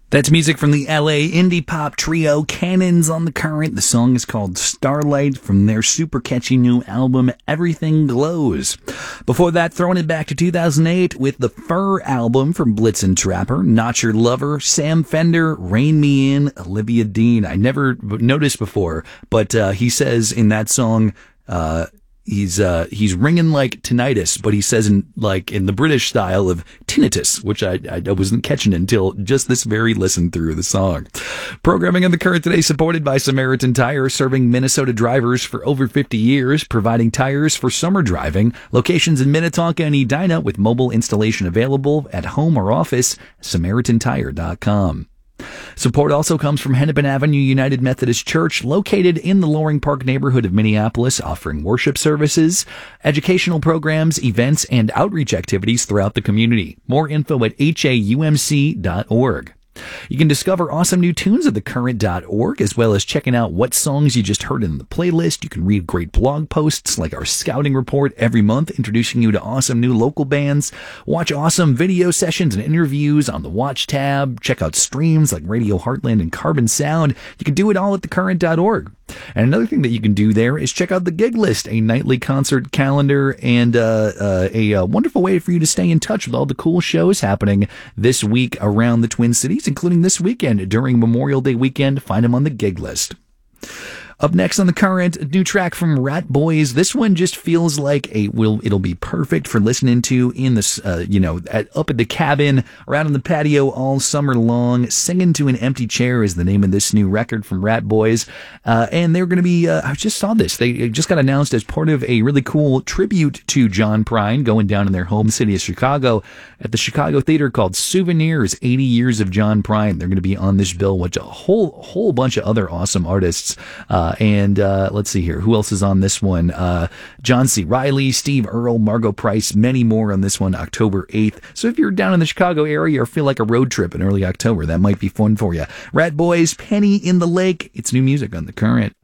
That's music from the LA indie pop trio Cannons on the Current. The song is called Starlight from their super catchy new album Everything Glows. Before that, throwing it back to 2008 with the Fur album from Blitzen Trapper, Not Your Lover, Sam Fender, Rain Me In, Olivia Dean. I never noticed before, but he says in that song, he's ringing like tinnitus, but he says in the British style of tinnitus, which I wasn't catching until just this very listen through the song. Programming on the Current today supported by Samaritan Tire, serving Minnesota drivers for over 50 years, providing tires for summer driving. Locations in Minnetonka and Edina with mobile installation available at home or office. SamaritanTire.com. Support also comes from Hennepin Avenue United Methodist Church, located in the Loring Park neighborhood of Minneapolis, offering worship services, educational programs, events, and outreach activities throughout the community. More info at haumc.org. You can discover awesome new tunes at thecurrent.org, as well as checking out what songs you just heard in the playlist. You can read great blog posts like our scouting report every month, introducing you to awesome new local bands. Watch awesome video sessions and interviews on the Watch tab. Check out streams like Radio Heartland and Carbon Sound. You can do it all at thecurrent.org. And another thing that you can do there is check out the Gig List, a nightly concert calendar and a wonderful way for you to stay in touch with all the cool shows happening this week around the Twin Cities, including this weekend during Memorial Day weekend. Find them on the Gig List. Up next on the Current, a new track from Rat Boys. This one just feels like it'll be perfect for listening to in this, up at the cabin, or out on the patio all summer long. Singing to an Empty Chair is the name of this new record from Rat Boys. And they're going to be, I just saw this. They just got announced as part of a really cool tribute to John Prine going down in their home city of Chicago at the Chicago Theater called Souvenirs, 80 Years of John Prine. They're going to be on this bill, which a whole bunch of other awesome artists. And let's see here. Who else is on this one? John C. Reilly, Steve Earle, Margot Price, many more on this one, October 8th. So if you're down in the Chicago area or feel like a road trip in early October, that might be fun for you. Rat Boys, Penny in the Lake. It's new music on the Current.